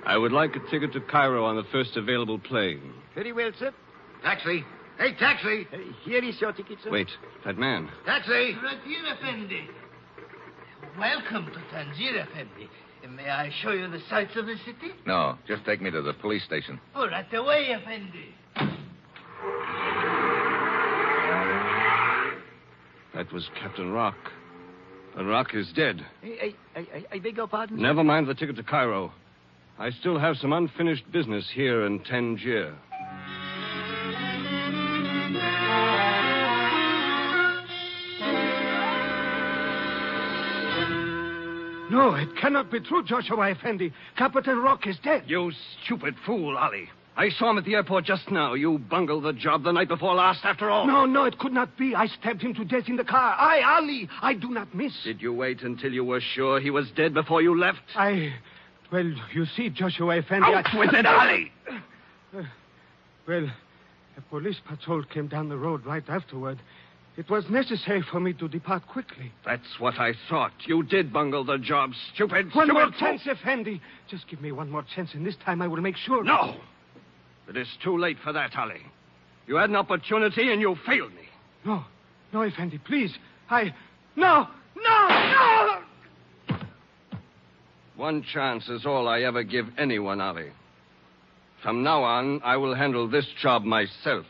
I would like a ticket to Cairo on the first available plane. Very well, sir. Taxi. Hey, taxi. Here is your ticket, sir. Wait, that man. Taxi. Ratir Effendi. Welcome to Tangier, Effendi. May I show you the sights of the city? No, just take me to the police station. Oh, right away, Effendi. That was Captain Rock. But Rock is dead. I beg your pardon? Never mind the ticket to Cairo. I still have some unfinished business here in Tangier. No, it cannot be true, Joshua Effendi. Captain Rock is dead. You stupid fool, Ali. I saw him at the airport just now. You bungled the job the night before last, after all. No, it could not be. I stabbed him to death in the car. Ali, I do not miss. Did you wait until you were sure he was dead before you left? Well, you see, Joshua Effendi... Out with it, Ali! Well, a police patrol came down the road right afterward. It was necessary for me to depart quickly. That's what I thought. You did bungle the job, stupid. One more fool. chance, Effendi. Just give me one more chance, and this time I will make sure. No! It is too late for that, Ali. You had an opportunity, and you failed me. No, Effendi, please. No! One chance is all I ever give anyone, Ali. From now on, I will handle this job myself.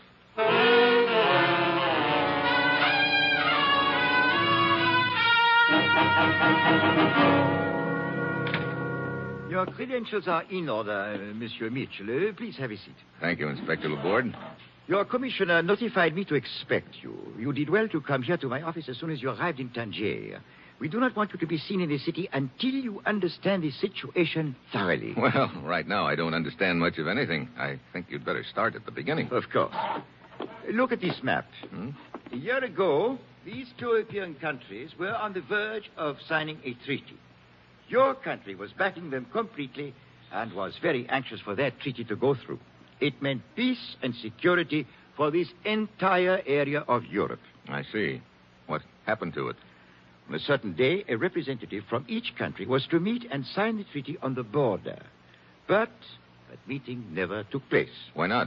Your credentials are in order, Monsieur Mitchell. Please have a seat. Thank you, Inspector Laborde. Your commissioner notified me to expect you. You did well to come here to my office as soon as you arrived in Tangier. We do not want you to be seen in the city until you understand the situation thoroughly. Well, right now I don't understand much of anything. I think you'd better start at the beginning. Of course. Look at this map. A year ago, these two European countries were on the verge of signing a treaty. Your country was backing them completely and was very anxious for that treaty to go through. It meant peace and security for this entire area of Europe. I see. What happened to it? On a certain day, a representative from each country was to meet and sign the treaty on the border. But that meeting never took place. Why not?